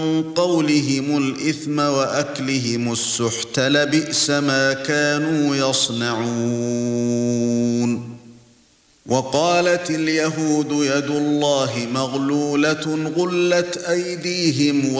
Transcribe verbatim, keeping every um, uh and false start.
قولهم الإثم وأكلهم السحت لبئس ما كانوا يصنعون وقالت اليهود يد الله مغلولة غلت أيديهم